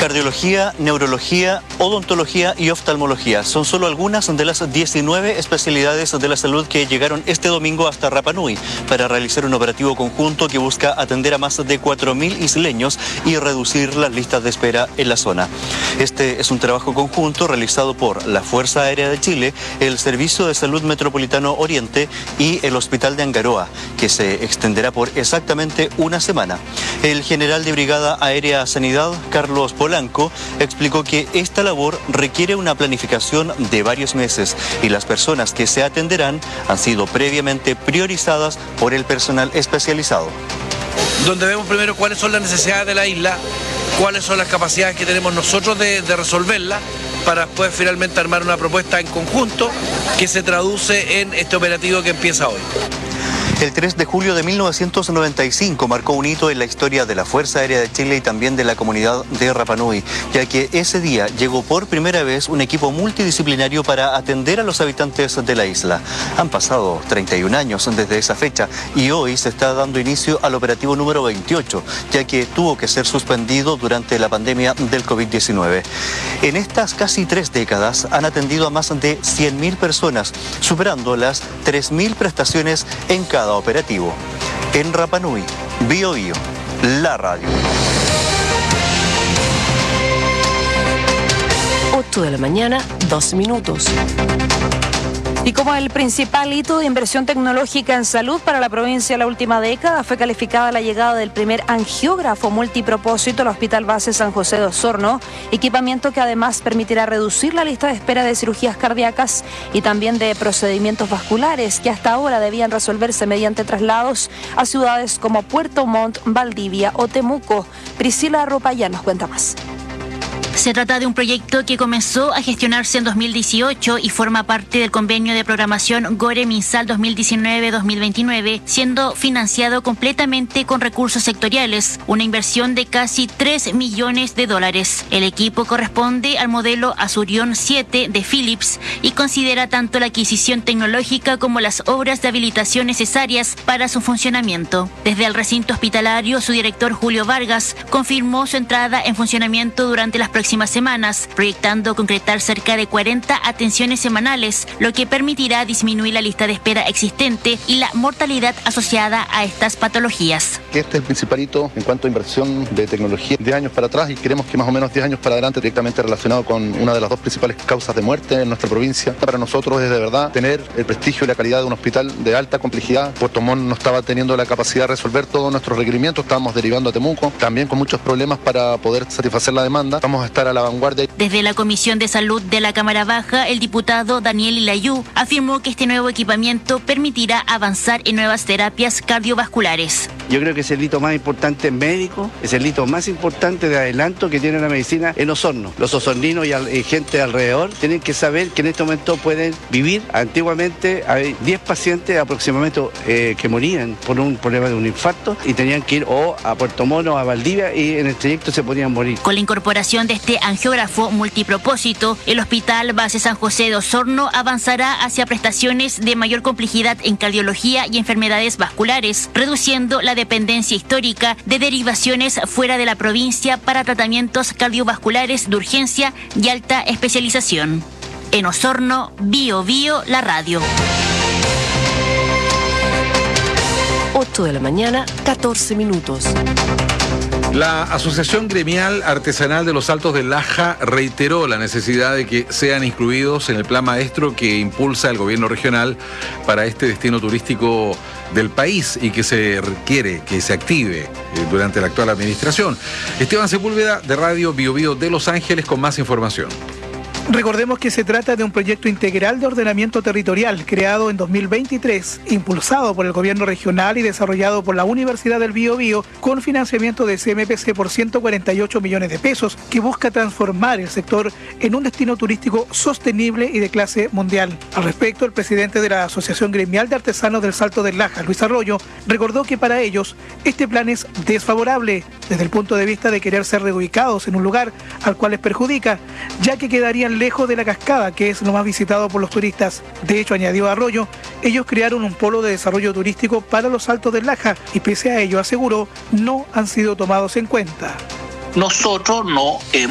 Cardiología, neurología, odontología y oftalmología son solo algunas de las 19 especialidades de la salud que llegaron este domingo hasta Rapa Nui para realizar un operativo conjunto que busca atender a más de 4.000 isleños y reducir las listas de espera en la zona. Este es un trabajo conjunto realizado por la Fuerza Aérea de Chile, el Servicio de Salud Metropolitano Oriente y el Hospital de Angaroa, que se extenderá por exactamente una semana. El general de Brigada Aérea Sanidad, Carlos Polanco, explicó que esta labor requiere una planificación de varios meses y las personas que se atenderán han sido previamente priorizadas por el personal especializado. Donde vemos primero cuáles son las necesidades de la isla, cuáles son las capacidades que tenemos nosotros de resolverlas, para después finalmente armar una propuesta en conjunto que se traduce en este operativo que empieza hoy. El 3 de julio de 1995 marcó un hito en la historia de la Fuerza Aérea de Chile y también de la comunidad de Rapa Nui, ya que ese día llegó por primera vez un equipo multidisciplinario para atender a los habitantes de la isla. Han pasado 31 años desde esa fecha y hoy se está dando inicio al operativo número 28, ya que tuvo que ser suspendido durante la pandemia del COVID-19. En estas casi 3 décadas han atendido a más de 100.000 personas, superando las 3.000 prestaciones en cada operativo. En Rapa Nui, Bio Bio, la radio. 8 de la mañana, 2 minutos. Y como el principal hito de inversión tecnológica en salud para la provincia en la última década, fue calificada la llegada del primer angiógrafo multipropósito al Hospital Base San José de Osorno, equipamiento que además permitirá reducir la lista de espera de cirugías cardíacas y también de procedimientos vasculares que hasta ahora debían resolverse mediante traslados a ciudades como Puerto Montt, Valdivia o Temuco. Priscila Ropayán nos cuenta más. Se trata de un proyecto que comenzó a gestionarse en 2018 y forma parte del convenio de programación GORE-MinSal 2019-2029, siendo financiado completamente con recursos sectoriales, una inversión de casi $3 millones. El equipo corresponde al modelo Azurion 7 de Philips y considera tanto la adquisición tecnológica como las obras de habilitación necesarias para su funcionamiento. Desde el recinto hospitalario, su director Julio Vargas confirmó su entrada en funcionamiento durante las próximas semanas, proyectando concretar cerca de 40 atenciones semanales, lo que permitirá disminuir la lista de espera existente y la mortalidad asociada a estas patologías. Este es el principal hito en cuanto a inversión de tecnología 10 años para atrás y queremos que más o menos 10 años para adelante, directamente relacionado con una de las 2 principales causas de muerte en nuestra provincia. Para nosotros es de verdad tener el prestigio y la calidad de un hospital de alta complejidad. Puerto Montt no estaba teniendo la capacidad de resolver todos nuestros requerimientos, estábamos derivando a Temuco, también con muchos problemas para poder satisfacer la demanda. Vamos a estar a la vanguardia. Desde la Comisión de Salud de la Cámara Baja, el diputado Daniel Ilayú afirmó que este nuevo equipamiento permitirá avanzar en nuevas terapias cardiovasculares. Yo creo que es el hito más importante médico, es el hito más importante de adelanto que tiene la medicina en Osorno. Los osorninos y gente alrededor tienen que saber que en este momento pueden vivir. Antiguamente hay 10 pacientes aproximadamente que morían por un problema de un infarto y tenían que ir o a Puerto Montt o a Valdivia y en el trayecto se podían morir. Con la incorporación de este angiógrafo multipropósito, el Hospital Base San José de Osorno avanzará hacia prestaciones de mayor complejidad en cardiología y enfermedades vasculares, reduciendo la dependencia histórica de derivaciones fuera de la provincia para tratamientos cardiovasculares de urgencia y alta especialización. En Osorno, Bio Bio, la radio. 8 de la mañana, 14 minutos. La Asociación Gremial Artesanal de los Altos del Laja reiteró la necesidad de que sean incluidos en el plan maestro que impulsa el gobierno regional para este destino turístico del país y que se requiere que se active durante la actual administración. Esteban Sepúlveda, de Radio Bio Bio de Los Ángeles, con más información. Recordemos que se trata de un proyecto integral de ordenamiento territorial creado en 2023, impulsado por el gobierno regional y desarrollado por la Universidad del Biobío con financiamiento de CMPC por 148 millones de pesos, que busca transformar el sector en un destino turístico sostenible y de clase mundial. Al respecto, el presidente de la Asociación Gremial de Artesanos del Salto del Laja, Luis Arroyo, recordó que para ellos este plan es desfavorable desde el punto de vista de querer ser reubicados en un lugar al cual les perjudica, ya que quedarían lejos de la cascada, que es lo más visitado por los turistas. De hecho, añadió Arroyo, ellos crearon un polo de desarrollo turístico para los Altos del Laja y pese a ello, aseguró, no han sido tomados en cuenta. Nosotros no hemos